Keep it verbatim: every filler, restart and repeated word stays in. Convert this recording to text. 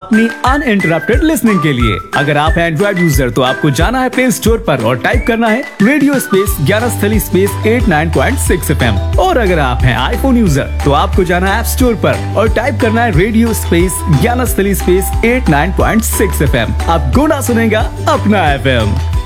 अपनी uninterrupted listening के लिए। अगर आप हैं एंड्रॉइड यूजर तो आपको जाना है प्ले स्टोर पर और टाइप करना है radio space Gyansthali space at nine point six F M. और अगर आप हैं आईफोन यूजर तो आपको जाना है ऐप स्टोर पर और टाइप करना है radio space Gyansthali space at nine point six F M. अब गुना सुनेगा अपना एफ एम।